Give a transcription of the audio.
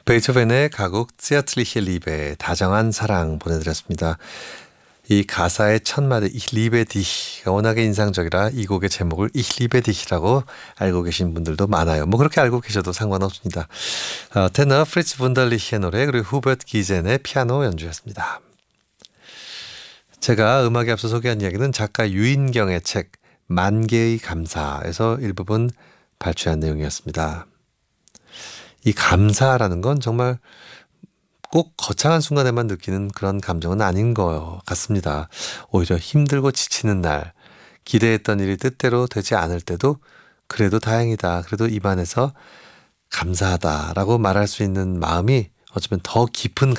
베이토벤의 가곡 Zärtliche Liebe, 다정한 사랑 보내드렸습니다. 이 가사의 첫 마디 Ich liebe dich가 워낙에 인상적이라 이 곡의 제목을 Ich liebe dich라고 알고 계신 분들도 많아요. 뭐 그렇게 알고 계셔도 상관없습니다. 테너 프리츠 분달리히의 노래 그리고 후베트 기젠의 피아노 연주였습니다. 제가 음악에 앞서 소개한 이야기는 작가 유인경의 책 만개의 감사에서 일부분 발췌한 내용이었습니다. 이 감사라는 건 정말 꼭 거창한 순간에만 느끼는 그런 감정은 아닌 것 같습니다. 오히려 힘들고 지치는 날, 기대했던 일이 뜻대로 되지 않을 때도 그래도 다행이다. 그래도 입안에서 감사하다라고 말할 수 있는 마음이 어쩌면 더 깊은